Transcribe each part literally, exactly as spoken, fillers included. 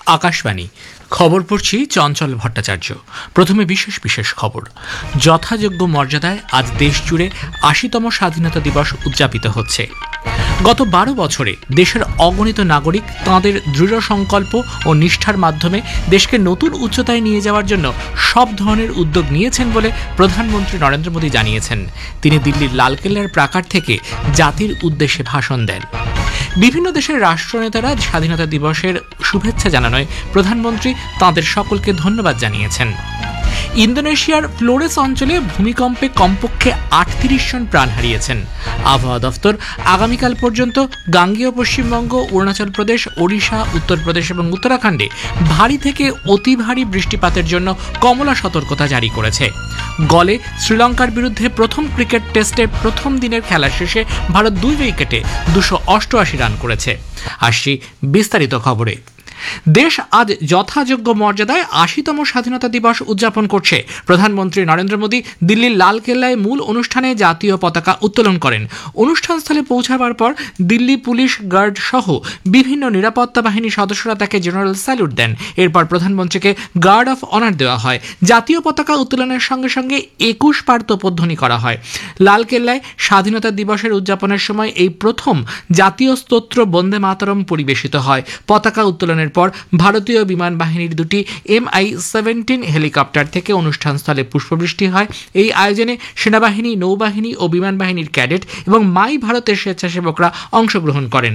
আকাশবাণী খবর পড়ছি চঞ্চল ভট্টাচার্য। প্রথমে বিশেষ বিশেষ খবর। যথাযোগ্য মর্যাদায় আজ দেশ জুড়ে আশিতম স্বাধীনতা দিবস উদযাপিত হচ্ছে। গত বারো বছরে দেশের অগণিত নাগরিক তাঁদের দৃঢ় সংকল্প ও নিষ্ঠার মাধ্যমে দেশকে নতুন উচ্চতায় নিয়ে যাওয়ার জন্য সব ধরনের উদ্যোগ নিয়েছেন বলে প্রধানমন্ত্রী নরেন্দ্র মোদী জানিয়েছেন। তিনি দিল্লির লালকেল্লার প্রাকার থেকে জাতির উদ্দেশ্যে ভাষণ দেন। বিভিন্ন দেশের রাষ্ট্রনেতারা স্বাধীনতা দিবসের শুভেচ্ছা জানানোয় প্রধানমন্ত্রী তাঁদের সকলকে ধন্যবাদ জানিয়েছেন। ইন্দোনেশিয়ার ফ্লোরেস অঞ্চলে ভূমিকম্পে কমপক্ষে আটত্রিশ জন প্রাণ হারিয়েছেন। আবহাওয়া দফতর আগামীকাল পর্যন্ত গাঙ্গেয় পশ্চিমবঙ্গ, অরুণাচল প্রদেশ, ওড়িশা, উত্তরপ্রদেশ এবং উত্তরাখণ্ডে ভারী থেকে অতি ভারী বৃষ্টিপাতের জন্য কমলা সতর্কতা জারি করেছে। গলে শ্রীলঙ্কার বিরুদ্ধে প্রথম ক্রিকেট টেস্টে প্রথম দিনের খেলা শেষে ভারত দুই উইকেটে দুশো অষ্টআশি রান করেছে। আসছি বিস্তারিত খবরে। দেশ আজ যথাযোগ্য মর্যাদায় আশিতম স্বাধীনতা দিবস উদযাপন করছে। প্রধানমন্ত্রী নরেন্দ্র মোদী দিল্লির লালকেল্লায় মূল অনুষ্ঠানে জাতীয় পতাকা উত্তোলন করেন। অনুষ্ঠানস্থলে পৌঁছাবার পর দিল্লি পুলিশ গার্ড সহ বিভিন্ন নিরাপত্তা বাহিনীর সদস্যরা তাকে জেনারেল স্যালুট দেন। এরপর প্রধানমন্ত্রীকে গার্ড অফ অনার দেওয়া হয়। জাতীয় পতাকা উত্তোলনের সঙ্গে সঙ্গে একুশ বার তোপধ্বনি করা হয়। লালকেল্লায় স্বাধীনতা দিবসের উদযাপনের সময় এই প্রথম জাতীয় স্তোত্র বন্দে মাতরম পরিবেশিত হয়। পতাকা উত্তোলনের পর ভারতীয় বিমান বাহিনীর দুটি এম আই সেভেন্টিন হেলিকপ্টার থেকে অনুষ্ঠানস্থলে পুষ্পবৃষ্টি হয়। এই আয়োজনে সেনাবাহিনী, নৌবাহিনী ও বিমান বাহিনীর ক্যাডেট এবং মাই ভারতের স্বেচ্ছাসেবকরা অংশগ্রহণ করেন।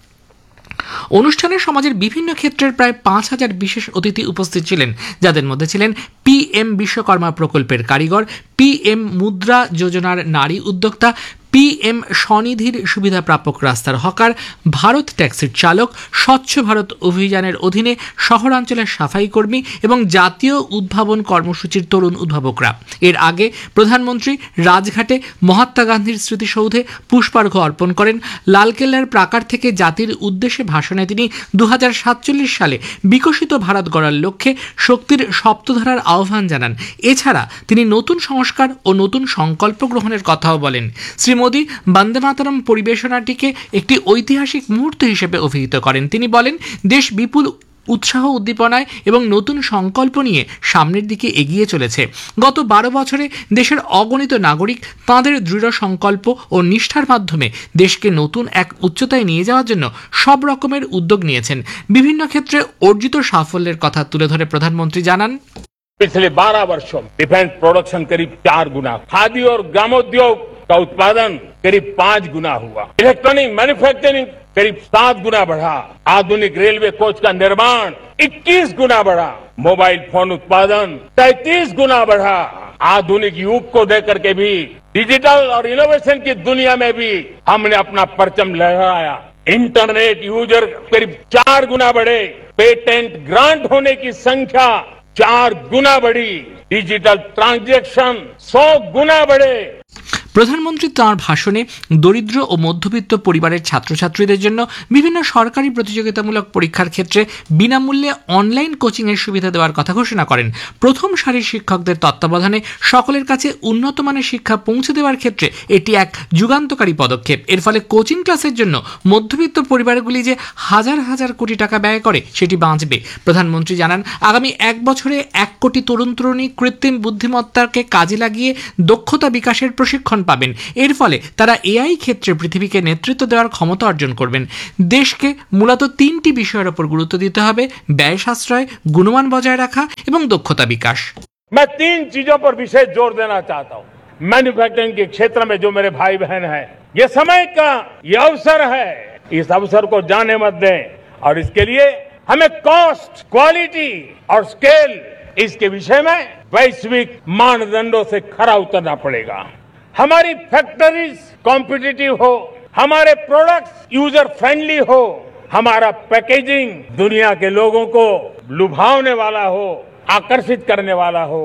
অনুষ্ঠানে সমাজের বিভিন্ন ক্ষেত্রের প্রায় পাঁচ হাজার বিশেষ অতিথি উপস্থিত ছিলেন, যাদের মধ্যে ছিলেন পি এম বিশ্বকর্মা প্রকল্পের কারিগর, পি এম মুদ্রা যোজনার নারী উদ্যোক্তা, পি এম স্বনিধির সুবিধা প্রাপক রাস্তার হকার, ভারত ট্যাক্সির চালক, স্বচ্ছ ভারত অভিযানের অধীনে শহরাঞ্চলের সাফাই কর্মী এবং জাতীয় উদ্ভাবন কর্মসূচির তরুণ উদ্ভাবকরা। এর আগে প্রধানমন্ত্রী রাজঘাটে মহাত্মা গান্ধীর স্মৃতিসৌধে পুষ্পার্ঘ্য অর্পণ করেন। লালকেল্লার প্রাকার থেকে জাতির উদ্দেশ্যে ভাষণে তিনি দু হাজার সাতচল্লিশ সালে বিকশিত ভারত গড়ার লক্ষ্যে শক্তির সপ্তধারার আহ্বান জানান। এছাড়া তিনি নতুন সংস্কার ও নতুন সংকল্প গ্রহণের কথাও বলেন। শ্রী মোদী বন্দে মাতরম পরিবেশনাটিকে একটি ঐতিহাসিক মুহূর্ত হিসেবে অভিহিত করেন। তিনি বলেন, দেশ বিপুল উৎসাহ, উদ্দীপনায় এবং নতুন সংকল্প নিয়ে সামনের দিকে এগিয়ে চলেছে। গত বারো বছরে দেশের অগণিত নাগরিক তাঁদের দৃঢ় সংকল্প ও নিষ্ঠার মাধ্যমে দেশকে নতুন এক উচ্চতায় নিয়ে যাওয়ার জন্য সব রকমের উদ্যোগ নিয়েছেন। বিভিন্ন ক্ষেত্রে অর্জিত সাফল্যের কথা তুলে ধরে প্রধানমন্ত্রী জানান, पिछले बारह वर्षों में डिफेंस प्रोडक्शन करीब चार गुना, खादी और ग्रामोद्योग का उत्पादन करीब पांच गुना हुआ, इलेक्ट्रॉनिक मैन्युफैक्चरिंग करीब सात गुना बढ़ा, आधुनिक रेलवे कोच का निर्माण इक्कीस गुना बढ़ा, मोबाइल फोन उत्पादन तैंतीस गुना बढ़ा। आधुनिक युग को देकर के भी डिजिटल और इनोवेशन की दुनिया में भी हमने अपना परचम लहराया। इंटरनेट यूजर करीब चार गुना बढ़े, पेटेंट ग्रांट होने की संख्या चार गुना बढ़ी, डिजिटल ट्रांजैक्शन सौ गुना बढ़े। প্রধানমন্ত্রী তাঁর ভাষণে দরিদ্র ও মধ্যবিত্ত পরিবারের ছাত্রছাত্রীদের জন্য বিভিন্ন সরকারি প্রতিযোগিতামূলক পরীক্ষার ক্ষেত্রে বিনামূল্যে অনলাইন কোচিংয়ের সুবিধা দেওয়ার কথা ঘোষণা করেন। প্রথম সারির শিক্ষকদের তত্ত্বাবধানে সকলের কাছে উন্নত মানের শিক্ষা পৌঁছে দেওয়ার ক্ষেত্রে এটি এক যুগান্তকারী পদক্ষেপ। এর ফলে কোচিং ক্লাসের জন্য মধ্যবিত্ত পরিবারগুলি যে হাজার হাজার কোটি টাকা ব্যয় করে সেটি বাঁচবে। প্রধানমন্ত্রী জানান, আগামী এক বছরে এক কোটি তরুণ তরুণী কৃত্রিম বুদ্ধিমত্তাকে কাজে লাগিয়ে দক্ষতা বিকাশের প্রশিক্ষণ পাবেন। এর ফলে তারা এআই ক্ষেত্রে পৃথিবীকে নেতৃত্ব দেওয়ার ক্ষমতা অর্জন করবেন। দেশকে মূলত তিনটি বিষয়ের উপর গুরুত্ব দিতে হবে: ব্যয় সাশ্রয়, গুণমান বজায় রাখা এবং দক্ষতা বিকাশ। मैं तीन चीजों पर विशेष जोर देना चाहता हूं। मैन्युफैक्चरिंग के क्षेत्र में जो मेरे भाई बहन हैं, ये समय का ये अवसर है, इस अवसर को जाने मत दें और इसके लिए हमें कॉस्ट, क्वालिटी और स्केल इसके विषय में वैश्विक मानदंडों से खरा उतरना पड़ेगा। हमारी फैक्ट्रीज कॉम्पिटिटिव हो, हमारे प्रोडक्ट्स यूजर फ्रेंडली हो, हमारा पैकेजिंग दुनिया के लोगों को लुभावने वाला हो, आकर्षित करने वाला हो।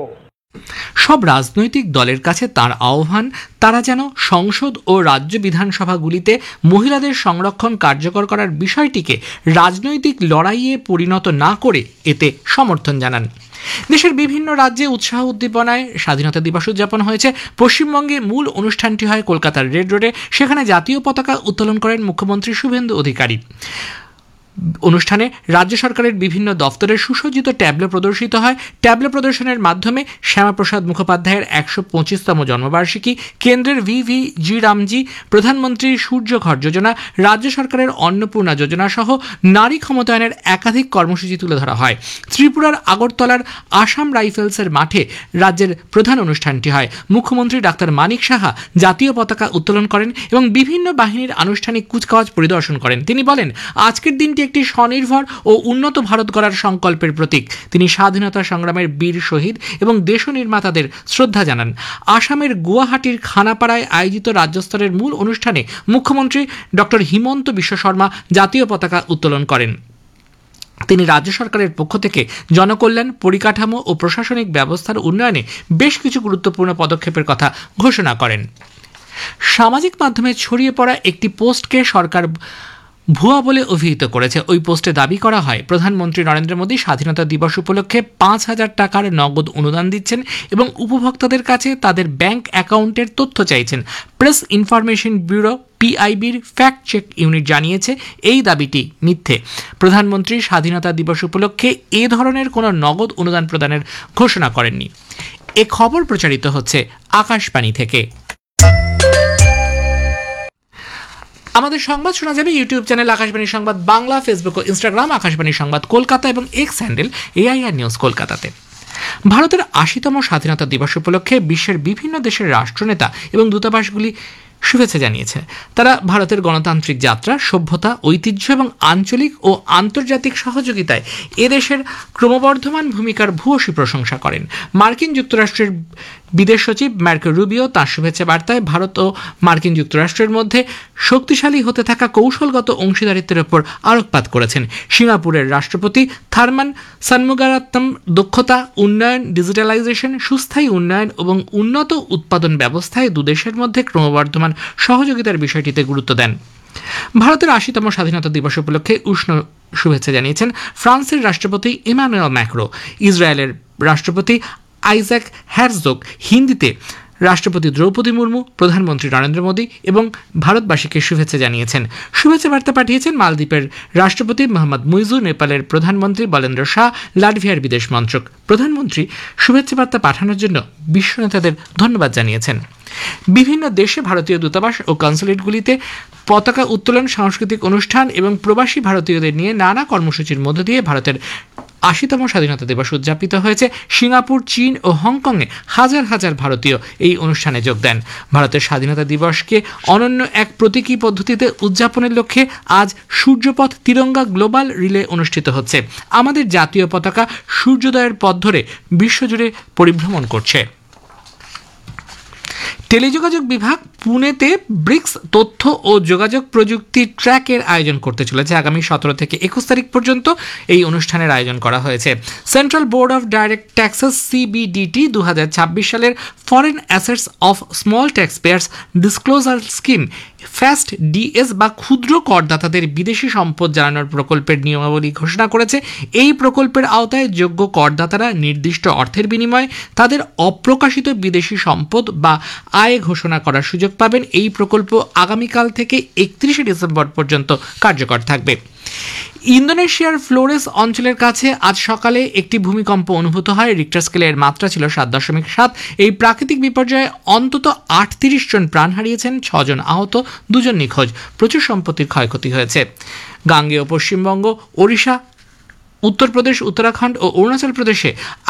সব রাজনৈতিক দলের কাছে তার আহ্বান, তারা যেন সংসদ ও রাজ্য বিধানসভাগুলিতে মহিলাদের সংরক্ষণ কার্যকর করার বিষয়টিকে রাজনৈতিক লড়াইয়ে পরিণত না করে এতে সমর্থন জানান। দেশের বিভিন্ন রাজ্যে উৎসাহ উদ্দীপনায় স্বাধীনতা দিবস উদযাপন হয়েছে। পশ্চিমবঙ্গে মূল অনুষ্ঠানটি হয় কলকাতার রেড রোডে। সেখানে জাতীয় পতাকা উত্তোলন করেন মুখ্যমন্ত্রী শুভেন্দু অধিকারী। অনুষ্ঠানে রাজ্য সরকারের বিভিন্ন দফতরের সুসজ্জিত ট্যাবলো প্রদর্শিত হয়। ট্যাবলো প্রদর্শনের মাধ্যমে শ্যামাপ্রসাদ মুখোপাধ্যায়ের একশো পঁচিশতম জন্মবার্ষিকী, কেন্দ্রের ভি ভি জি রামজি, প্রধানমন্ত্রীর সূর্য ঘর যোজনা, রাজ্য সরকারের অন্নপূর্ণা যোজনা সহ নারী ক্ষমতায়নের একাধিক কর্মসূচি তুলে ধরা হয়। ত্রিপুরার আগরতলার আসাম রাইফেলসের মাঠে রাজ্যের প্রধান অনুষ্ঠানটি হয়। মুখ্যমন্ত্রী ডাক্তার মানিক সাহা জাতীয় পতাকা উত্তোলন করেন এবং বিভিন্ন বাহিনীর আনুষ্ঠানিক কুচকাওয়াজ পরিদর্শন করেন। তিনি বলেন, আজকের দিনটি একটি স্বনির্ভর ও উন্নত ভারত গড়ার সংকল্পের প্রতীক। তিনি স্বাধীনতা সংগ্রামের বীর শহীদ এবং দেশ নির্মাতাদের শ্রদ্ধা জানান। আসামের গুয়াহাটির খানাপাড়ায় আয়োজিত রাজ্যস্তরের মূল অনুষ্ঠানে মুখ্যমন্ত্রী ডক্টর হিমন্ত বিশ্ব শর্মা জাতীয় পতাকা উত্তোলন করেন। তিনি রাজ্য সরকারের পক্ষ থেকে জনকল্যাণ, পরিকাঠামো ও প্রশাসনিক ব্যবস্থার উন্নয়নে বেশ কিছু গুরুত্বপূর্ণ পদক্ষেপের কথা ঘোষণা করেন। সামাজিক মাধ্যমে ছড়িয়ে পড়া একটি পোস্টকে সরকার ভুয়া বলে অভিহিত করেছে। ওই পোস্টে দাবি করা হয়, প্রধানমন্ত্রী নরেন্দ্র মোদী স্বাধীনতা দিবস উপলক্ষে পাঁচ হাজার টাকার নগদ অনুদান দিচ্ছেন এবং উপভোক্তাদের কাছে তাদের ব্যাংক অ্যাকাউন্টের তথ্য চাইছেন। Press information bureau পিআইবির fact check unit জানিয়েছে এই দাবিটি মিথ্যে। প্রধানমন্ত্রী স্বাধীনতা দিবস উপলক্ষে এ ধরনের কোনো নগদ অনুদান প্রদানের ঘোষণা করেননি। এ খবর প্রচারিত হচ্ছে আকাশবাণী থেকে। আমাদের সংবাদ শোনা যাবে ইউটিউব চ্যানেল আকাশবাণী সংবাদ বাংলা, ফেসবুক ও ইনস্টাগ্রাম আকাশবাণী সংবাদ কলকাতা এবং এক্স হ্যান্ডেল এআইআর নিউজ কলকাতাতে। ভারতের আশিতম স্বাধীনতা দিবস উপলক্ষে বিশ্বের বিভিন্ন দেশের রাষ্ট্রনেতা এবং দূতাবাসগুলি শুভেচ্ছা জানিয়েছে। তারা ভারতের গণতান্ত্রিক যাত্রা, সভ্যতা, ঐতিহ্য এবং আঞ্চলিক ও আন্তর্জাতিক সহযোগিতায় এদেশের ক্রমবর্ধমান ভূমিকার ভূয়সী প্রশংসা করেন। মার্কিন যুক্তরাষ্ট্রের বিদেশ সচিব মার্কো রুবিও তাঁর শুভেচ্ছা বার্তায় ভারত ও মার্কিন যুক্তরাষ্ট্রের মধ্যে শক্তিশালী হতে থাকা কৌশলগত অংশীদারিত্বের ওপর আলোকপাত করেছেন। সিঙ্গাপুরের রাষ্ট্রপতি থার্মান সানমুগারাত্তম দক্ষতা উন্নয়ন, ডিজিটালাইজেশন, সুস্থায়ী উন্নয়ন এবং উন্নত উৎপাদন ব্যবস্থায় দুদেশের মধ্যে ক্রমবর্ধমান সহযোগিতার বিষয়টিতে গুরুত্ব দেন। ভারতের আশিতম স্বাধীনতা দিবস উপলক্ষে উষ্ণ শুভেচ্ছা জানিয়েছেন ফ্রান্সের রাষ্ট্রপতি ইমানুয়েল ম্যাক্রো, ইসরায়েলের রাষ্ট্রপতি আইজাক হ্যারজোগ, হিন্দিতে রাষ্ট্রপতি দ্রৌপদী মুর্মু, প্রধানমন্ত্রী নরেন্দ্র মোদী এবং ভারতবাসীকে শুভেচ্ছা জানিয়েছেন। শুভেচ্ছা বার্তা পাঠিয়েছেন মালদ্বীপের রাষ্ট্রপতি মোহাম্মদ মুইজু, নেপালের প্রধানমন্ত্রী বলেন্দ্র শাহ, লাটভিয়ার বিদেশ মন্ত্রক। প্রধানমন্ত্রী শুভেচ্ছা বার্তা পাঠানোর জন্য বিশ্ব নেতাদের ধন্যবাদ জানিয়েছেন। বিভিন্ন দেশে ভারতীয় দূতাবাস ও কনসুলেটগুলিতে পতাকা উত্তোলন, সাংস্কৃতিক অনুষ্ঠান এবং প্রবাসী ভারতীয়দের নিয়ে নানা কর্মসূচির মধ্য দিয়ে ভারতের আশিতম স্বাধীনতা দিবস উদযাপিত হয়েছে। সিঙ্গাপুর, চীন ও হংকংয়ে হাজার হাজার ভারতীয় এই অনুষ্ঠানে যোগ দেন। ভারতের স্বাধীনতা দিবসকে অনন্য এক প্রতীকী পদ্ধতিতে উদযাপনের লক্ষ্যে আজ সূর্যপথ তিরঙ্গা গ্লোবাল রিলে অনুষ্ঠিত হচ্ছে। আমাদের জাতীয় পতাকা সূর্যোদয়ের পথ ধরে বিশ্বজুড়ে পরিভ্রমণ করছে। টেলিযোগাযোগ বিভাগ পুনেতে ব্রিক্স তথ্য ও যোগাযোগ প্রযুক্তি ট্র্যাকের আয়োজন করতে চলেছে। আগামী সতেরো থেকে একুশ তারিখ পর্যন্ত এই অনুষ্ঠানের আয়োজন করা হয়েছে। Central board of direct taxes সিবিডিটি দু হাজার ছাব্বিশ সালের foreign assets of small tax pairs disclosure scheme fast DS বা ক্ষুদ্র করদাতাদের বিদেশি সম্পদ জানানোর প্রকল্পের নিয়মাবলী ঘোষণা করেছে। এই প্রকল্পের আওতায় যোগ্য করদাতারা নির্দিষ্ট অর্থের বিনিময়ে তাদের অপ্রকাশিত বিদেশি সম্পদ বা আয় ঘোষণা করার সুযোগ পাবেন। এই প্রকল্প আগামীকাল থেকে একত্রিশে ডিসেম্বর পর্যন্ত কার্যকর থাকবে। ইন্দোনেশিয়ার ফ্লোরেস অঞ্চলের কাছে আজ সকালে একটি ভূমিকম্প অনুভূত হয়। রিক্টার স্কেলের মাত্রা ছিল সাত দশমিক সাত। এই প্রাকৃতিক বিপর্যয়ে অন্তত আটত্রিশ জন প্রাণ হারিয়েছেন, ছজন আহত, দুজন নিখোঁজ। প্রচুর সম্পত্তির ক্ষয়ক্ষতি হয়েছে। গাঙ্গেয় পশ্চিমবঙ্গ, ওড়িশা, উত্তরপ্রদেশ, উত্তরাখণ্ড ও অরুণাচল প্রদেশে